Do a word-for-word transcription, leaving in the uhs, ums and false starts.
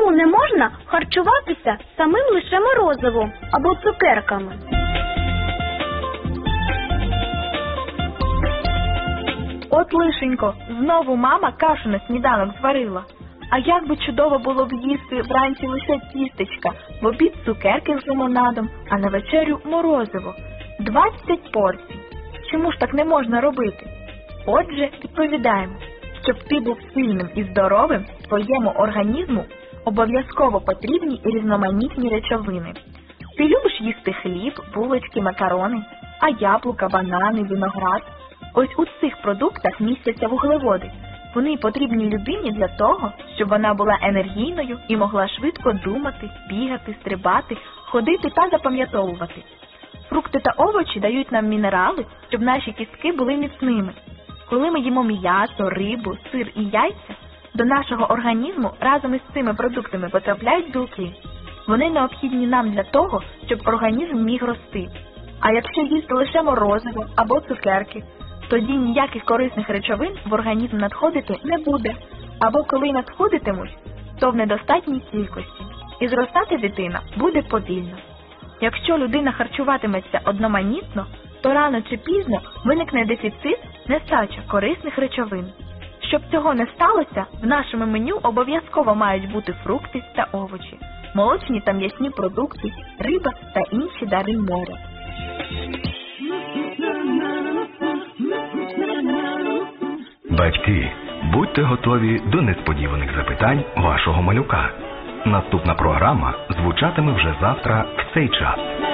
чому не можна харчуватися самим лише морозивом або цукерками? От лишенько, знову мама кашу на сніданок зварила. А як би чудово було б їсти вранці лише тістечка, в обід цукерки з лимонадом, а на вечерю морозиво. двадцять порцій. Чому ж так не можна робити? Отже, відповідаємо, щоб ти був сильним і здоровим, твоєму організму обов'язково потрібні різноманітні речовини. Ти любиш їсти хліб, булочки, макарони, а яблука, банани, виноград? Ось у цих продуктах містяться вуглеводи. Вони потрібні людині для того, щоб вона була енергійною і могла швидко думати, бігати, стрибати, ходити та запам'ятовувати. Фрукти та овочі дають нам мінерали, щоб наші кістки були міцними. Коли ми їмо м'ясо, рибу, сир і яйця, до нашого організму разом із цими продуктами потрапляють білки. Вони необхідні нам для того, щоб організм міг рости. А якщо їсти лише морозиво або цукерки, тоді ніяких корисних речовин в організм надходити не буде. Або коли надходитимуть, то в недостатній кількості. І зростати дитина буде повільно. Якщо людина харчуватиметься одноманітно, то рано чи пізно виникне дефіцит, нестача корисних речовин. Щоб цього не сталося, в нашому меню обов'язково мають бути фрукти та овочі, молочні та м'ясні продукти, риба та інші дари моря. Батьки, будьте готові до несподіваних запитань вашого малюка. Наступна програма звучатиме вже завтра в цей час.